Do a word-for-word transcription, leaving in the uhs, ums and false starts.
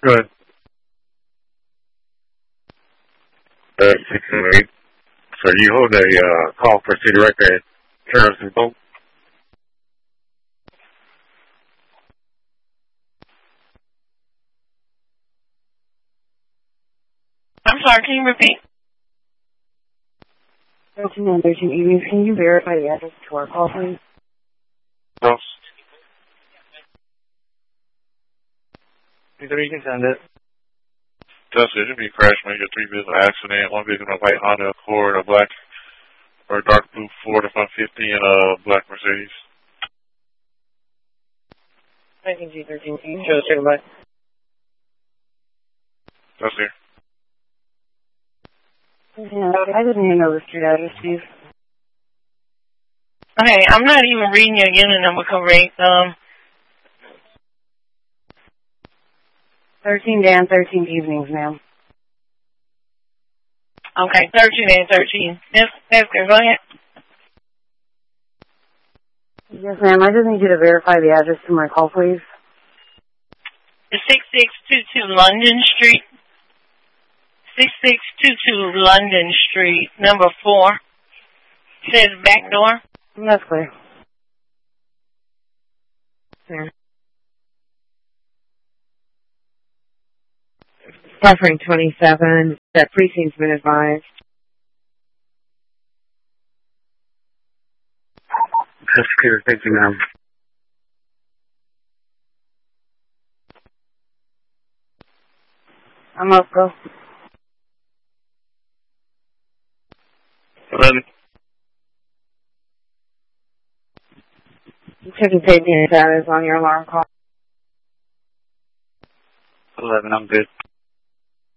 Good. Uh, six and eight. So you hold a uh, call for city record at Terrace and Boat? I'm sorry, can you repeat? thirteen and thirteen evenings, can you verify the address to our call, please? No. Either you can send it. That's it. It'd be a crash, maybe a three-vehicle accident. One vehicle in a white Honda Accord, a black or a dark blue Ford F one fifty, and a black Mercedes. nineteen G thirteen, can you show us your light? That's it. Yeah, I didn't even know the street address, Steve. Okay, I'm not even reading your unit number correct. Um, thirteen Dan, thirteen evenings, ma'am. okay, thirteen and thirteen. Yes, that's good. Go ahead. Yes, ma'am. I just need you to verify the address to my call, please. It's six six two two London Street. six six two two London Street, number four. It says back door. That's clear. Yeah. Suffering twenty-seven, that precinct's been advised. That's clear. Thank you, ma'am. I'm up, go. Eleven. You checking safety and status on your alarm call. eleven, I'm good.